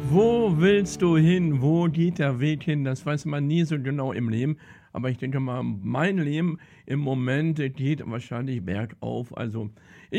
Wo willst du hin? Wo geht der Weg hin? Das weiß man nie so genau im Leben. Aber ich denke mal, mein Leben im Moment geht wahrscheinlich bergauf. Also